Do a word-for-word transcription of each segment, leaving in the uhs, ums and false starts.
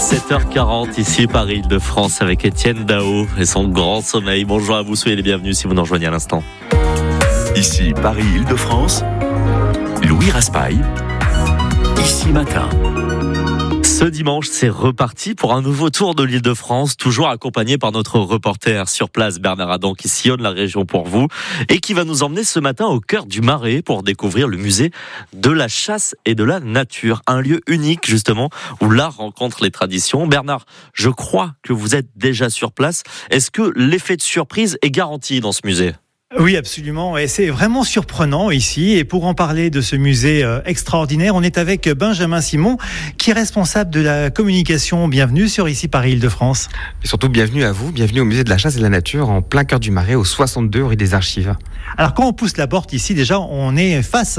sept heures quarante, ici Paris-Île-de-France avec Étienne Dao et son grand sommeil. Bonjour à vous, soyez les bienvenus si vous nous rejoignez à l'instant. Ici Paris-Île-de-France, Louis Raspail, Ici Matin. Ce dimanche, c'est reparti pour un nouveau tour de l'Île-de-France, toujours accompagné par notre reporter sur place, Bernard Adam, qui sillonne la région pour vous et qui va nous emmener ce matin au cœur du Marais pour découvrir le musée de la chasse et de la nature. Un lieu unique, justement, où l'art rencontre les traditions. Bernard, je crois que vous êtes déjà sur place. Est-ce que l'effet de surprise est garanti dans ce musée ? Oui, absolument. Et c'est vraiment surprenant ici. Et pour en parler de ce musée extraordinaire, on est avec Benjamin Simon, qui est responsable de la communication. Bienvenue sur Ici Paris-Île-de-France. Et surtout, bienvenue à vous. Bienvenue au musée de la chasse et de la nature, en plein cœur du Marais, au soixante-deux rue des Archives. Alors, quand on pousse la porte ici, déjà, on est face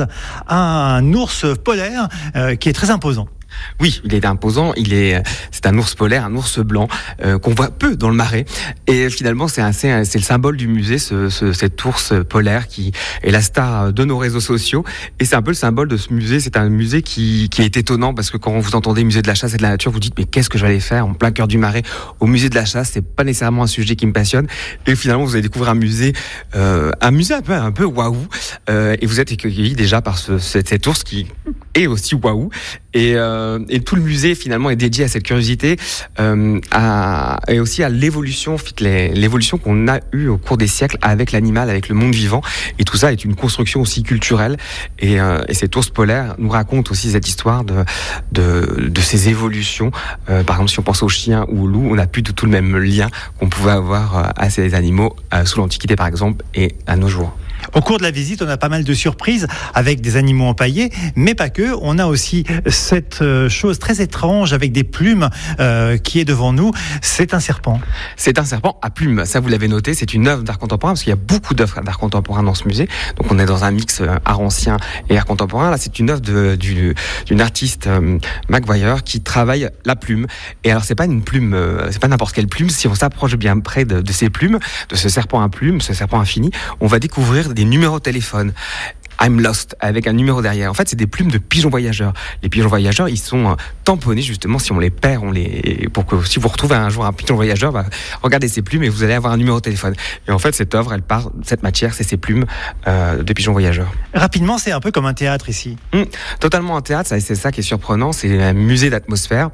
à un ours polaire euh, qui est très imposant. Oui, il est imposant. Il est, c'est un ours polaire, un ours blanc euh, qu'on voit peu dans le Marais. Et finalement, c'est, un, c'est, un, c'est le symbole du musée, ce, ce, cet ours polaire qui est la star de nos réseaux sociaux. Et c'est un peu le symbole de ce musée. C'est un musée qui, qui est étonnant parce que quand vous entendez musée de la chasse et de la nature, vous dites mais qu'est-ce que je vais aller faire en plein cœur du Marais au musée de la chasse ? C'est pas nécessairement un sujet qui me passionne. Et finalement, vous allez découvrir un musée, euh, un musée un peu, un peu waouh. Euh, et vous êtes accueillis déjà par ce, cet, cet ours qui est aussi waouh. Et, euh, et tout le musée finalement est dédié à cette curiosité euh, à, et aussi à l'évolution, l'évolution qu'on a eue au cours des siècles avec l'animal, avec le monde vivant. Et tout ça est une construction aussi culturelle. Et, euh, et cet ours polaire nous raconte aussi cette histoire de, de, de ces évolutions. Euh, par exemple, si on pense aux chiens ou aux loups, on n'a plus du tout le même lien qu'on pouvait avoir à ces animaux euh, sous l'Antiquité par exemple et à nos jours. Au cours de la visite, on a pas mal de surprises avec des animaux empaillés, mais pas que. On a aussi cette chose très étrange avec des plumes euh, qui est devant nous. C'est un serpent. C'est un serpent à plumes. Ça, vous l'avez noté, c'est une œuvre d'art contemporain parce qu'il y a beaucoup d'œuvres d'art contemporain dans ce musée. Donc, on est dans un mix art ancien et art contemporain. Là, c'est une œuvre de, du, d'une artiste euh, Maguire qui travaille la plume. Et alors, c'est pas une plume, euh, c'est pas n'importe quelle plume. Si on s'approche bien près de, de ces plumes, de ce serpent à plumes, ce serpent infini, on va découvrir des numéros de téléphone. I'm Lost, avec un numéro derrière. En fait, c'est des plumes de pigeons voyageurs. Les pigeons voyageurs, ils sont tamponnés, justement, si on les perd, on les... pour que si vous retrouvez un jour un pigeon voyageur, bah, regardez ces plumes et vous allez avoir un numéro de téléphone. Et en fait, cette œuvre, elle part, cette matière, c'est ces plumes euh, de pigeons voyageurs. Rapidement, c'est un peu comme un théâtre ici. Mmh, totalement un théâtre, ça, c'est ça qui est surprenant, c'est un musée d'atmosphère.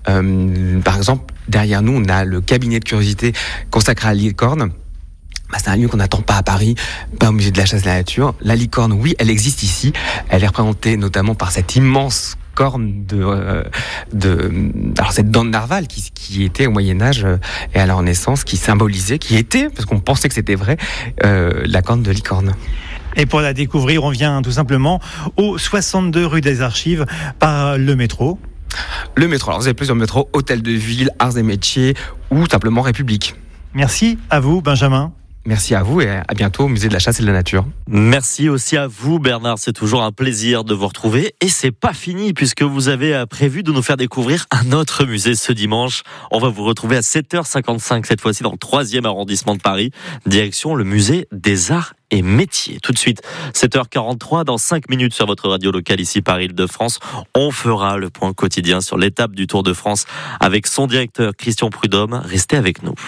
Euh, par exemple, derrière nous, on a le cabinet de curiosité consacré à la licorne. Bah, c'est un lieu qu'on n'attend pas à Paris, pas au musée de la chasse et de la nature. La licorne, oui, elle existe ici. Elle est représentée notamment par cette immense corne de, euh, de alors cette dent de narval qui, qui était au Moyen-Âge euh, et à la Renaissance, qui symbolisait, qui était, parce qu'on pensait que c'était vrai, euh, la corne de licorne. Et pour la découvrir, on vient tout simplement au soixante-deux rue des Archives par le métro. Le métro, alors vous avez plusieurs métros, Hôtel de Ville, Arts et Métiers ou simplement République. Merci à vous, Benjamin. Merci à vous et à bientôt au musée de la chasse et de la nature. Merci aussi à vous, Bernard. C'est toujours un plaisir de vous retrouver. Et c'est pas fini puisque vous avez prévu de nous faire découvrir un autre musée ce dimanche. On va vous retrouver à sept heures cinquante-cinq, cette fois-ci dans le troisième arrondissement de Paris. Direction le musée des arts et métiers. Tout de suite, sept heures quarante-trois, dans cinq minutes sur votre radio locale ici Paris-Île-de-France. On fera le point quotidien sur l'étape du Tour de France avec son directeur Christian Prudhomme. Restez avec nous.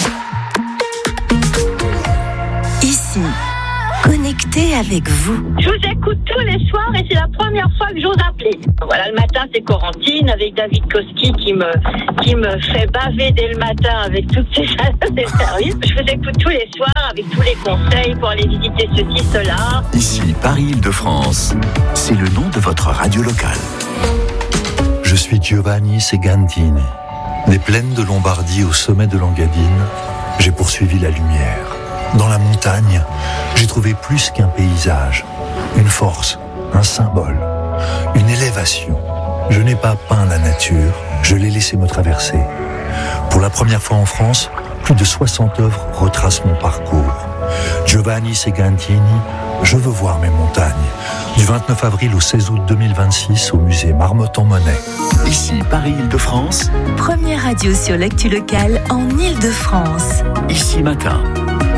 Ici, connecté avec vous. Je vous écoute tous les soirs et c'est la première fois que j'ose appeler. Voilà, le matin c'est Corentine avec David Koski qui me, qui me fait baver dès le matin avec toutes ses services. Je vous écoute tous les soirs avec tous les conseils pour aller visiter ceci, cela. Ici Paris-Île-de-France, c'est le nom de votre radio locale. Je suis Giovanni Segantini. Des plaines de Lombardie au sommet de l'Engadine, j'ai poursuivi la lumière. Dans la montagne, j'ai trouvé plus qu'un paysage, une force, un symbole, une élévation. Je n'ai pas peint la nature, je l'ai laissé me traverser. Pour la première fois en France, plus de soixante œuvres retracent mon parcours. Giovanni Segantini, je veux voir mes montagnes. Du vingt-neuf avril au seize août deux mille vingt-six au musée Marmottan-Monet. Ici Paris-Île-de-France. Première radio sur l'actu locale en Île-de-France. Ici Matin.